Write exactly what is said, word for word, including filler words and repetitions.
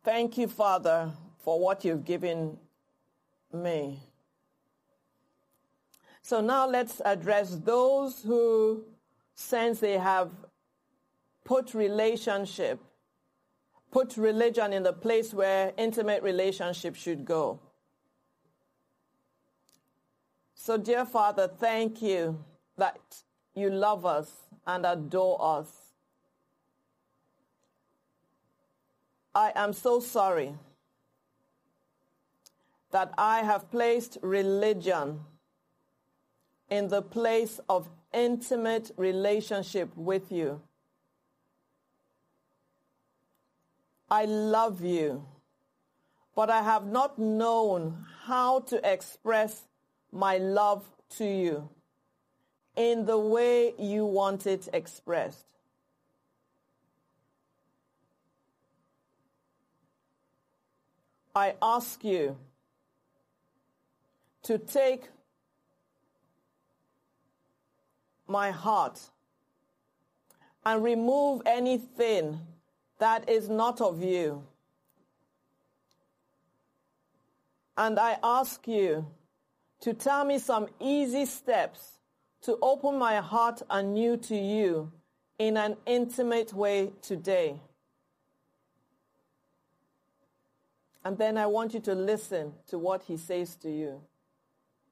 Thank you, Father, for what you've given me. So now let's address those who sense they have put relationship, put religion in the place where intimate relationship should go. So, dear Father, thank you that you love us and adore us. I am so sorry that I have placed religion in the place of intimate relationship with you. I love you, but I have not known how to express my love to you in the way you want it expressed. I ask you to take my heart and remove anything that is not of you. And I ask you to tell me some easy steps to open my heart anew to you in an intimate way today. And then I want you to listen to what he says to you.